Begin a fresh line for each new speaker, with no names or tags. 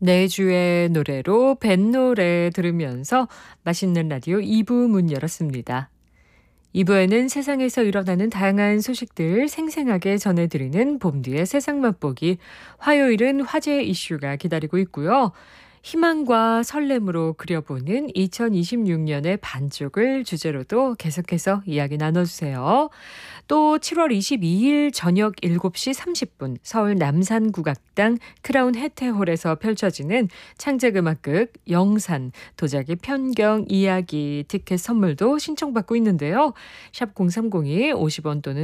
내주의 노래로 뱃노래 들으면서 맛있는 라디오 2부 문 열었습니다. 2부에는 세상에서 일어나는 다양한 소식들 생생하게 전해드리는 봄뒤의 세상 맛보기. 화요일은 화제 이슈가 기다리고 있고요. 희망과 설렘으로 그려보는 2026년의 반쪽을 주제로도 계속해서 이야기 나눠주세요. 또 7월 22일 저녁 7시 30분 서울 남산국악당 크라운 해태홀에서 펼쳐지는 창작음악극 영산 도자기 편경 이야기 티켓 선물도 신청받고 있는데요. 샵 0302 50원 또는